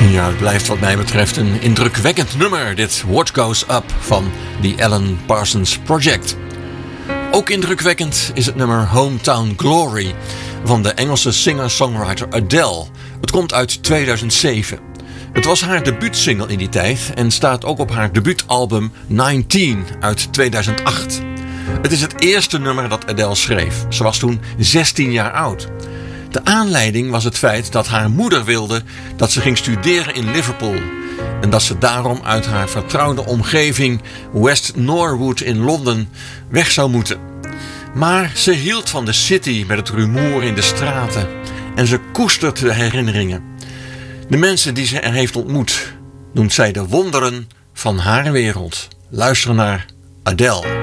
Ja, het blijft wat mij betreft een indrukwekkend nummer, dit What Goes Up van The Alan Parsons Project. Ook indrukwekkend is het nummer Hometown Glory van de Engelse singer-songwriter Adele. Het komt uit 2007. Het was haar debuutsingle in die tijd en staat ook op haar debuutalbum 19 uit 2008. Het is het eerste nummer dat Adele schreef. Ze was toen 16 jaar oud. De aanleiding was het feit dat haar moeder wilde dat ze ging studeren in Liverpool. En dat ze daarom uit haar vertrouwde omgeving West Norwood in Londen weg zou moeten. Maar ze hield van de city met het rumoer in de straten. En ze koestert de herinneringen. De mensen die ze er heeft ontmoet noemt zij de wonderen van haar wereld. Luister naar Adele.